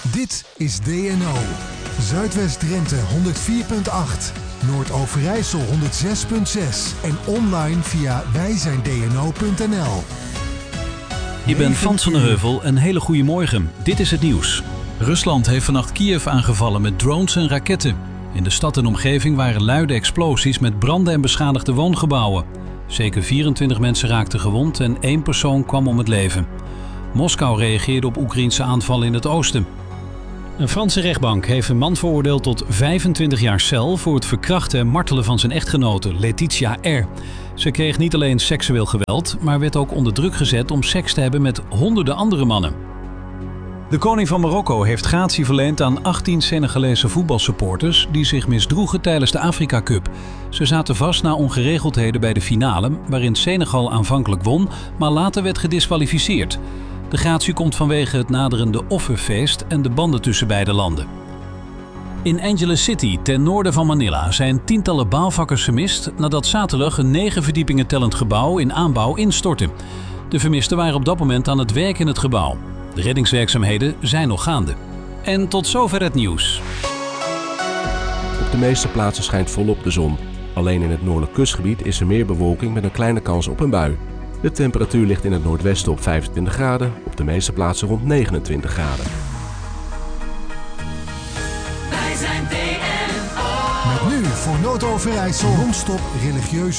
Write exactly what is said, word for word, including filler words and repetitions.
Dit is D N O. Zuidwest-Drenthe honderd vier komma acht. Noord-Overijssel honderd zes komma zes. En online via wij zijn d n o punt n l. Ik ben Frans van der Heuvel. Een hele goede morgen. Dit is het nieuws. Rusland heeft vannacht Kiev aangevallen met drones en raketten. In de stad en omgeving waren luide explosies met branden en beschadigde woongebouwen. Zeker vierentwintig mensen raakten gewond en één persoon kwam om het leven. Moskou reageerde op Oekraïense aanvallen in het oosten. Een Franse rechtbank heeft een man veroordeeld tot vijfentwintig jaar cel voor het verkrachten en martelen van zijn echtgenote Letitia R. Ze kreeg niet alleen seksueel geweld, maar werd ook onder druk gezet om seks te hebben met honderden andere mannen. De koning van Marokko heeft gratie verleend aan achttien Senegalese voetbalsupporters die zich misdroegen tijdens de Afrika Cup. Ze zaten vast na ongeregeldheden bij de finale, waarin Senegal aanvankelijk won, maar later werd gediskwalificeerd. De gratie komt vanwege het naderende offerfeest en de banden tussen beide landen. In Angeles City, ten noorden van Manila, zijn tientallen bouwvakkers vermist nadat zaterdag een negen verdiepingen tellend gebouw in aanbouw instortte. De vermisten waren op dat moment aan het werk in het gebouw. De reddingswerkzaamheden zijn nog gaande. En tot zover het nieuws. Op de meeste plaatsen schijnt volop de zon. Alleen in het noordelijk kustgebied is er meer bewolking met een kleine kans op een bui. De temperatuur ligt in het noordwesten op vijfentwintig graden, op de meeste plaatsen rond negenentwintig graden. Met nu voor Noord-Overijssel non-stop religieus